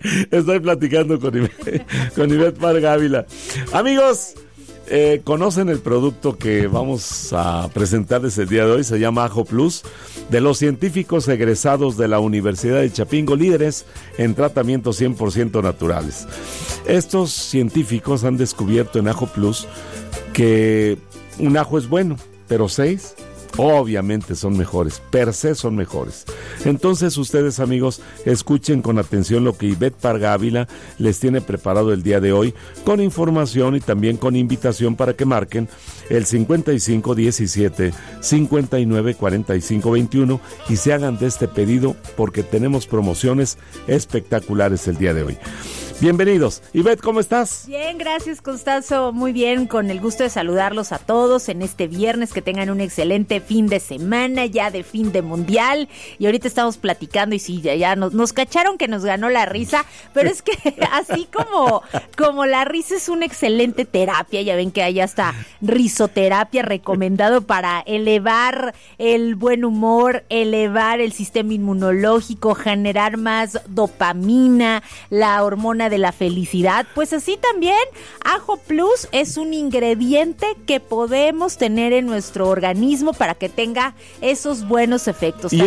Estoy platicando con Ivette Parga Ávila. Amigos, ¿conocen el producto que vamos a presentarles el día de hoy? Se llama Ajo Plus, de los científicos egresados de la Universidad de Chapingo, líderes en tratamientos 100% naturales. Estos científicos han descubierto en Ajo Plus que un ajo es bueno, pero 6 obviamente son mejores, per se son mejores. Entonces ustedes, amigos, escuchen con atención lo que Ivette Parga Ávila les tiene preparado el día de hoy, con información y también con invitación para que marquen el 55 17 59 45 21 y se hagan de este pedido, porque tenemos promociones espectaculares el día de hoy. Bienvenidos. Ivette, ¿cómo estás? Bien, gracias, Constanzo. Muy bien, con el gusto de saludarlos a todos en este viernes. Que tengan un excelente fin de semana, ya de fin de mundial. Y ahorita estamos platicando y sí, ya nos cacharon que nos ganó la risa, pero es que así como la risa es una excelente terapia, ya ven que hay hasta risoterapia recomendado para elevar el buen humor, elevar el sistema inmunológico, generar más dopamina, la hormona de la felicidad. Pues así también Ajo Plus es un ingrediente que podemos tener en nuestro organismo para que tenga esos buenos efectos. Y